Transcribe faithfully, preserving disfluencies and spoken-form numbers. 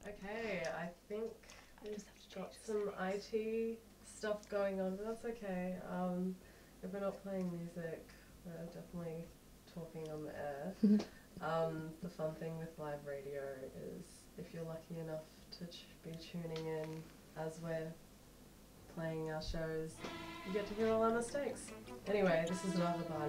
Okay, I think I we've just have to got change the some I settings. T stuff going on, but that's okay. Um, if we're not playing music, we're definitely talking on the air. Um, the fun thing with live radio is if you're lucky enough to ch- be tuning in as we're playing our shows, you get to hear all our mistakes. Anyway, this is another bar.